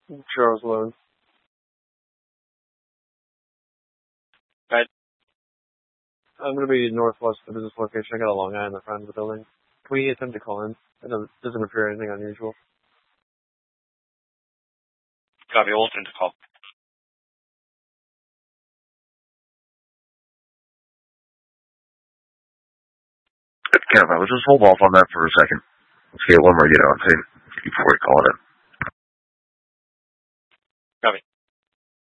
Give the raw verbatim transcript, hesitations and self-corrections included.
Charles Loan. Right. I'm going to be northwest of the business location. I got a Long Eye in the front of the building. Can we attempt to call in? It doesn't, doesn't appear anything unusual. Copy, we'll attempt to call. Kev, I would just hold off on that for a second. Let's get one more, you know, before we call it in.